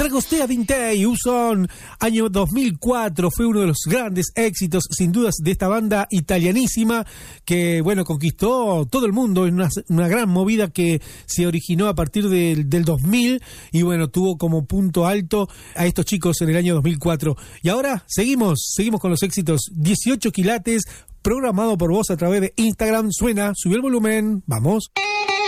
Dragostea Dintei, Uson, año 2004, fue uno de los grandes éxitos, sin dudas, de esta banda italianísima que, bueno, conquistó todo el mundo en una gran movida que se originó a partir del 2000 y, bueno, tuvo como punto alto a estos chicos en el año 2004. Y ahora seguimos con los éxitos. 18 quilates, programado por vos a través de Instagram. Suena, subí el volumen, vamos.